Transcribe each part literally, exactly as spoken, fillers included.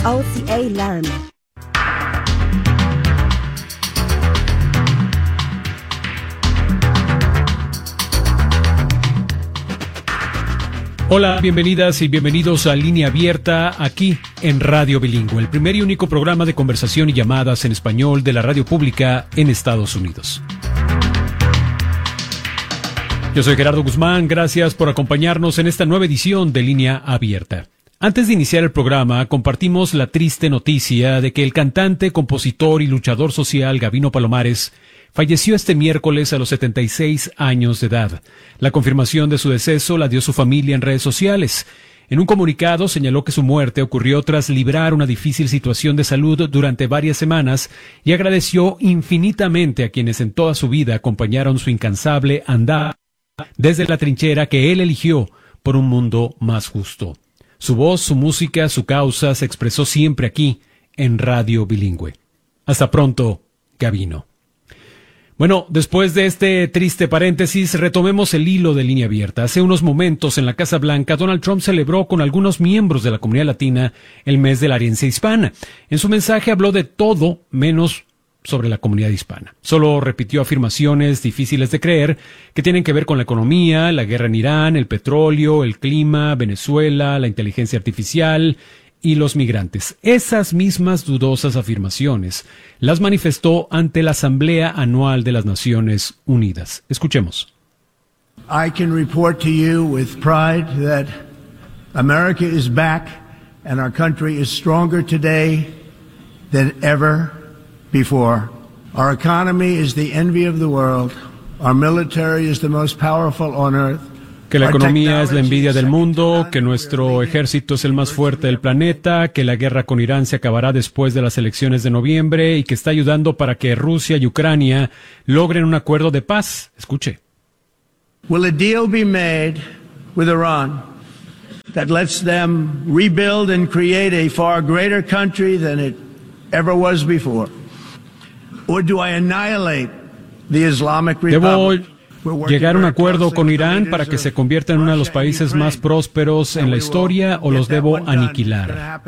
O C A Learn. Hola, bienvenidas y bienvenidos a Línea Abierta aquí en Radio Bilingüe, el primer y único programa de conversación y llamadas en español de la radio pública en Estados Unidos. Yo soy Gerardo Guzmán, gracias por acompañarnos en esta nueva edición de Línea Abierta. Antes de iniciar el programa, compartimos la triste noticia de que el cantante, compositor y luchador social Gabino Palomares falleció este miércoles a los setenta y seis años de edad. La confirmación de su deceso la dio su familia en redes sociales. En un comunicado señaló que su muerte ocurrió tras librar una difícil situación de salud durante varias semanas y agradeció infinitamente a quienes en toda su vida acompañaron su incansable andar desde la trinchera que él eligió por un mundo más justo. Su voz, su música, su causa se expresó siempre aquí en Radio Bilingüe. Hasta pronto, Gabino. Bueno, después de este triste paréntesis, retomemos el hilo de Línea Abierta. Hace unos momentos en la Casa Blanca, Donald Trump celebró con algunos miembros de la comunidad latina el mes de la herencia hispana. En su mensaje habló de todo menos sobre la comunidad hispana. Solo repitió afirmaciones difíciles de creer que tienen que ver con la economía, la guerra en Irán, el petróleo, el clima, Venezuela, la inteligencia artificial y los migrantes. Esas mismas dudosas afirmaciones las manifestó ante la Asamblea Anual de las Naciones Unidas. Escuchemos. I can report to you with pride that America is back and our country is stronger today than ever before. Our economy is the envy of the world. Our military is the most powerful on earth. Que la economía es la envidia del mundo, que nuestro ejército es el más fuerte del planeta, que la guerra con Irán se acabará después de las elecciones de noviembre y que está ayudando para que Rusia y Ucrania logren un acuerdo de paz. Escuche. Will a deal be made with Iran that lets them rebuild and create a far greater country than it ever was before? Or do I annihilate the Islamic Republic? Debo llegar a un acuerdo con Irán para que se convierta en uno de los países más prósperos en la historia o los debo aniquilar.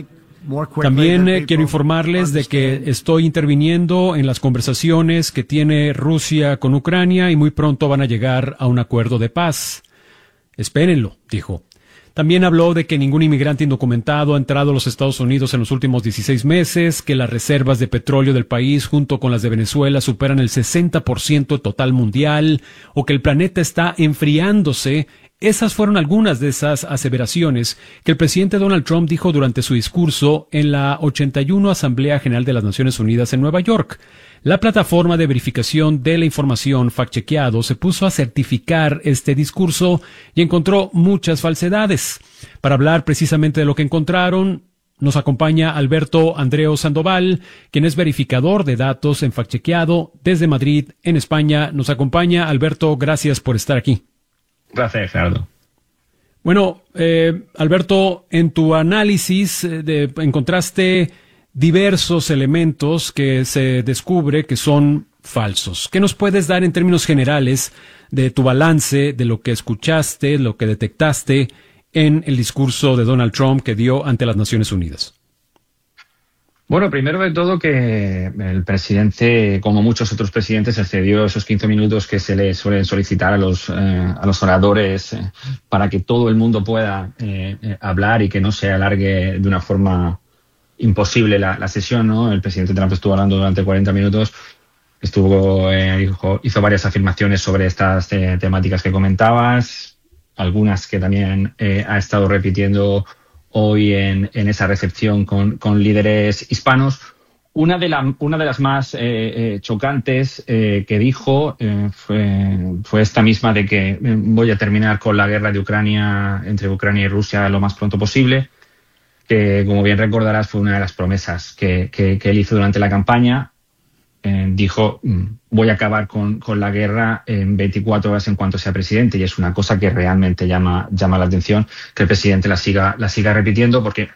También eh, quiero informarles de que estoy interviniendo en las conversaciones que tiene Rusia con Ucrania y muy pronto van a llegar a un acuerdo de paz. Espérenlo, dijo. También habló de que ningún inmigrante indocumentado ha entrado a los Estados Unidos en los últimos dieciséis meses, que las reservas de petróleo del país junto con las de Venezuela superan el sesenta por ciento total mundial, o que el planeta está enfriándose. Esas fueron algunas de esas aseveraciones que el presidente Donald Trump dijo durante su discurso en la ochenta y uno Asamblea General de las Naciones Unidas en Nueva York. La plataforma de verificación de la información fact-chequeado se puso a certificar este discurso y encontró muchas falsedades. Para hablar precisamente de lo que encontraron, nos acompaña Alberto Andreu Sandoval, quien es verificador de datos en fact-chequeado desde Madrid, en España. Nos acompaña. Alberto, gracias por estar aquí. Gracias, Gerardo. Bueno, eh, Alberto, en tu análisis eh, de, encontraste diversos elementos que se descubre que son falsos. ¿Qué nos puedes dar en términos generales de tu balance, de lo que escuchaste, lo que detectaste en el discurso de Donald Trump que dio ante las Naciones Unidas? Bueno, primero de todo que el presidente, como muchos otros presidentes, excedió esos quince minutos que se le suelen solicitar a los, eh, a los oradores eh, para que todo el mundo pueda eh, eh, hablar y que no se alargue de una forma imposible la, la sesión, ¿no? El presidente Trump estuvo hablando durante cuarenta minutos, estuvo eh, dijo, hizo varias afirmaciones sobre estas eh, temáticas que comentabas, algunas que también eh, ha estado repitiendo hoy en, en esa recepción con, con líderes hispanos. Una de, la, una de las más eh, eh, chocantes eh, que dijo eh, fue, fue esta misma de que eh, voy a terminar con la guerra de Ucrania, entre Ucrania y Rusia lo más pronto posible, que como bien recordarás fue una de las promesas que, que, que él hizo durante la campaña. Eh, dijo, voy a acabar con, con la guerra en veinticuatro horas en cuanto sea presidente, y es una cosa que realmente llama, llama la atención que el presidente la siga, la siga repitiendo, porque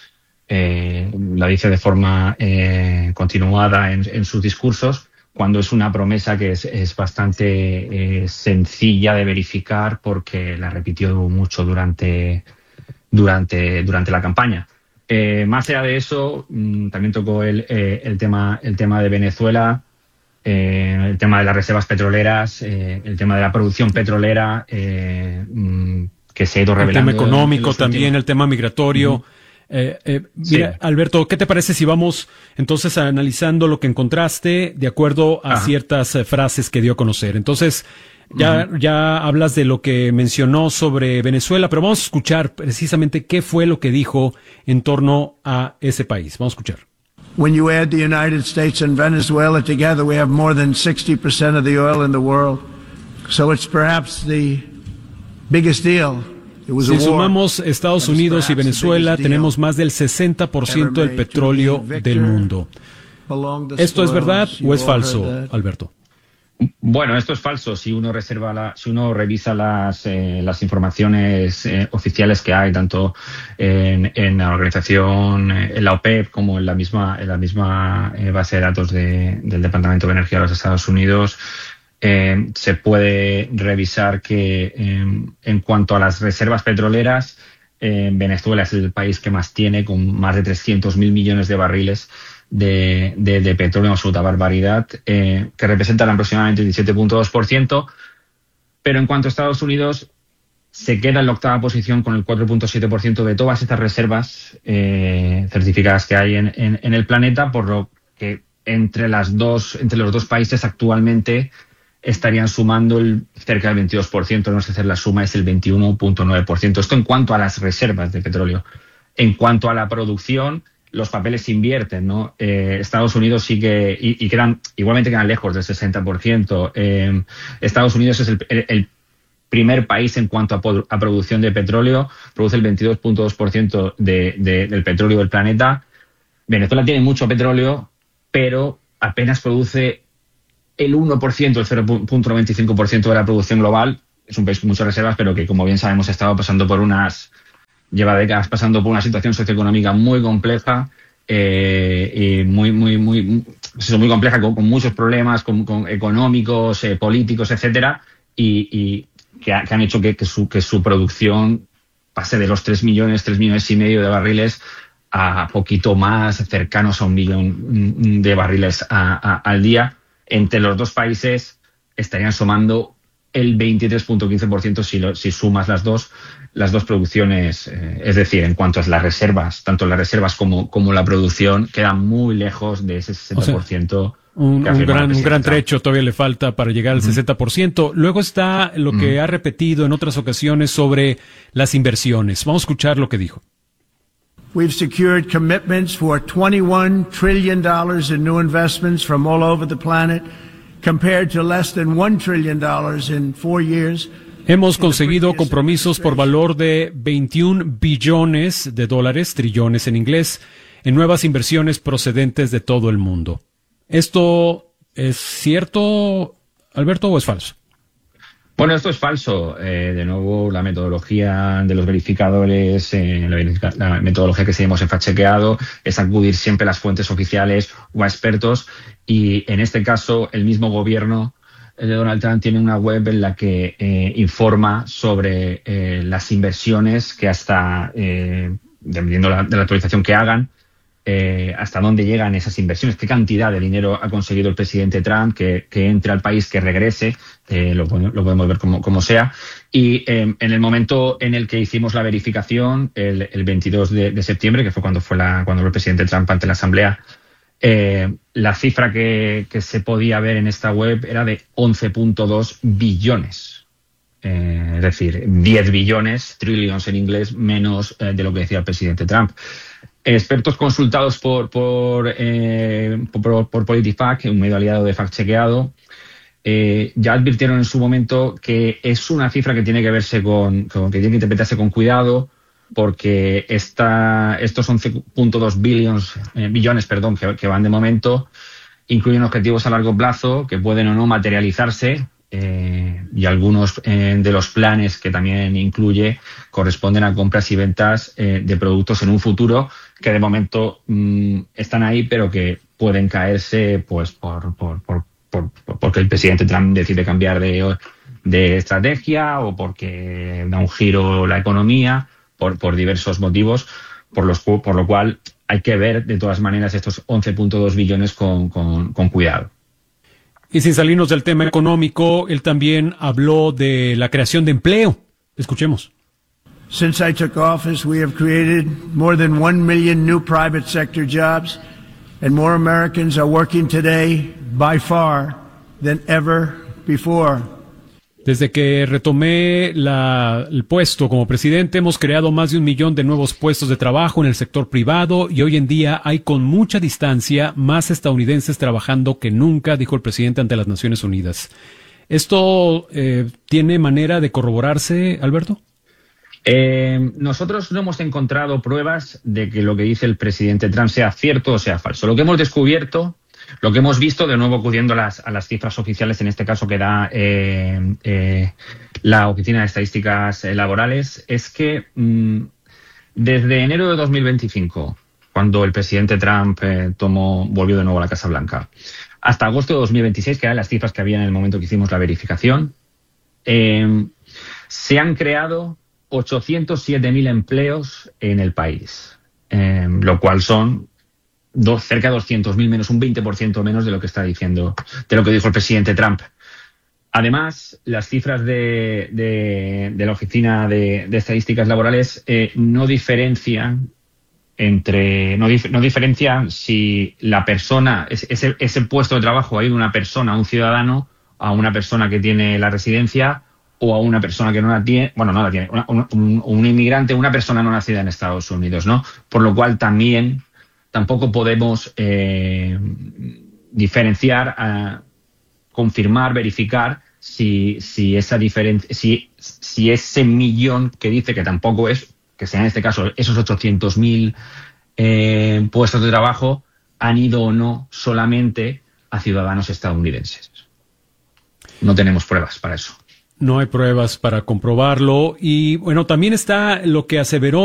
eh, la dice de forma eh, continuada en, en sus discursos, cuando es una promesa que es, es bastante eh, sencilla de verificar porque la repitió mucho durante, durante, durante la campaña. Eh, más allá de eso, mmm, también tocó el, eh, el, tema, el tema de Venezuela, eh, el tema de las reservas petroleras, eh, el tema de la producción petrolera, eh, mmm, que se ha ido revelando. El tema económico en, en también, últimos... el tema migratorio. Uh-huh. Eh, eh, mira, sí. Alberto, ¿qué te parece si vamos entonces analizando lo que encontraste de acuerdo a Ajá. ciertas eh, frases que dio a conocer? Entonces, ya, uh-huh. ya hablas de lo que mencionó sobre Venezuela, pero vamos a escuchar precisamente qué fue lo que dijo en torno a ese país. Vamos a escuchar. When you add the United States and Venezuela together, we have more than sixty percent of the oil in the world. So it's perhaps the biggest deal. Si sumamos Estados Unidos y Venezuela, tenemos más del sesenta por ciento del petróleo del mundo. ¿Esto es verdad o es falso, Alberto? Bueno, esto es falso. Si uno reserva, la, si uno revisa las, eh, las informaciones eh, oficiales que hay, tanto en, en la organización, en la OPEP, como en la misma, en la misma eh, base de datos de, del Departamento de Energía de los Estados Unidos, Eh, se puede revisar que eh, en cuanto a las reservas petroleras, eh, Venezuela es el país que más tiene, con más de trescientos mil millones de barriles de, de, de petróleo, absoluta barbaridad, eh, que representan aproximadamente el diecisiete punto dos por ciento. Pero en cuanto a Estados Unidos, se queda en la octava posición con el cuatro punto siete por ciento de todas estas reservas eh, certificadas que hay en, en, en el planeta, por lo que entre, las dos, entre los dos países actualmente estarían sumando el cerca del veintidós por ciento, no sé hacer la suma, es el veintiuno punto nueve por ciento. Esto en cuanto a las reservas de petróleo. En cuanto a la producción, los papeles se invierten, ¿no? Eh, Estados Unidos sí que, y, y quedan, igualmente quedan lejos del sesenta por ciento. Eh, Estados Unidos es el, el, el primer país en cuanto a, a producción de petróleo, produce el veintidós punto dos por ciento de, de, del petróleo del planeta. Venezuela tiene mucho petróleo, pero apenas produce el uno por ciento, el cero punto noventa y cinco por ciento de la producción global. Es un país con muchas reservas, pero que, como bien sabemos, ha estado pasando por unas, lleva décadas pasando por una situación socioeconómica muy compleja, eh, y muy, muy, muy, muy compleja, con, con muchos problemas con, con económicos, eh, políticos, etcétera, y, y que, ha, que han hecho que, que, su, que su producción pase de los tres millones, tres millones y medio de barriles a poquito más, cercanos a un millón de barriles a, a, al día. Entre los dos países estarían sumando el veintitrés punto quince por ciento si, lo, si sumas las dos, las dos producciones. Eh, es decir, en cuanto a las reservas, tanto las reservas como, como la producción, quedan muy lejos de ese sesenta por ciento. O sea, un, un, gran, un gran trecho todavía le falta para llegar al uh-huh. sesenta por ciento. Luego está lo que uh-huh. ha repetido en otras ocasiones sobre las inversiones. Vamos a escuchar lo que dijo. We've secured commitments for twenty-one trillion dollars in new investments from all over the planet, compared to less than one trillion dollars in four years. Hemos conseguido compromisos por valor de veintiún billones de dólares, trillones en inglés, en nuevas inversiones procedentes de todo el mundo. ¿Esto es cierto, Alberto, o es falso? Bueno, esto es falso. Eh, de nuevo, la metodología de los verificadores, eh, la, la metodología que seguimos en fact-chequeado es acudir siempre a las fuentes oficiales o a expertos, y en este caso el mismo gobierno de Donald Trump tiene una web en la que eh, informa sobre eh, las inversiones que hasta, eh, dependiendo de la, de la actualización que hagan, Eh, hasta dónde llegan esas inversiones, qué cantidad de dinero ha conseguido el presidente Trump que, que entre al país, que regrese, eh, lo, lo podemos ver como, como sea. Y eh, en el momento en el que hicimos la verificación, el, el veintidós de, de septiembre, que fue cuando fue la, cuando el presidente Trump ante la Asamblea, eh, la cifra que, que se podía ver en esta web era de once punto dos billones. Eh, es decir, diez billones, trillions en inglés, menos eh, de lo que decía el presidente Trump. Expertos consultados por por, eh, por, por PolitiFact, un medio aliado de fact-chequeado, eh, ya advirtieron en su momento que es una cifra que tiene que verse con, con que tiene que interpretarse con cuidado, porque esta, estos once punto dos billones, eh, billones perdón, que, que van de momento incluyen objetivos a largo plazo que pueden o no materializarse. Eh, y algunos eh, de los planes que también incluye corresponden a compras y ventas eh, de productos en un futuro que de momento mmm, están ahí, pero que pueden caerse pues por, por, por, por, por porque el presidente Trump decide cambiar de, de estrategia, o porque da un giro la economía, por, por diversos motivos. por, los, por lo cual hay que ver de todas maneras estos once punto dos billones con, con, con cuidado. Y sin salirnos del tema económico, él también habló de la creación de empleo. Escuchemos. Since I took office, we have created more than one million new private sector jobs, and more Americans are working today by far than ever before. Desde que retomé la, el puesto como presidente, hemos creado más de un millón de nuevos puestos de trabajo en el sector privado y hoy en día hay con mucha distancia más estadounidenses trabajando que nunca, dijo el presidente ante las Naciones Unidas. ¿Esto eh, tiene manera de corroborarse, Alberto? Eh, nosotros no hemos encontrado pruebas de que lo que dice el presidente Trump sea cierto o sea falso. Lo que hemos descubierto, lo que hemos visto, de nuevo acudiendo a las, a las cifras oficiales, en este caso que da eh, eh, la Oficina de Estadísticas Laborales, es que mmm, desde enero de dos mil veinticinco, cuando el presidente Trump eh, tomó, volvió de nuevo a la Casa Blanca, hasta agosto de dos mil veintiséis, que eran las cifras que había en el momento que hicimos la verificación, eh, se han creado ochocientos siete mil empleos en el país, eh, lo cual son dos, cerca de doscientos mil menos, un veinte por ciento menos de lo que está diciendo, de lo que dijo el presidente Trump. Además, las cifras de, de, de la Oficina de, de Estadísticas Laborales eh, no diferencian entre no, dif, no diferencian si la persona, ese, ese puesto de trabajo hay de una persona, un ciudadano, a una persona que tiene la residencia o a una persona que no la tiene, bueno, no la tiene, una, un, un, un inmigrante, una persona no nacida en Estados Unidos, ¿no? Por lo cual también tampoco podemos eh, diferenciar, uh, confirmar, verificar si, si esa diferencia, si, si ese millón que dice que tampoco es, que sea en este caso esos ochocientos mil eh, puestos de trabajo han ido o no solamente a ciudadanos estadounidenses. No tenemos pruebas para eso. No hay pruebas para comprobarlo. Y bueno, también está lo que aseveró